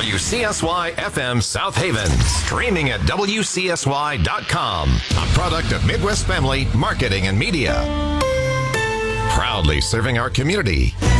WCSY FM South Haven. Streaming at WCSY.com. A product of Midwest Family Marketing and Media. Proudly serving our community.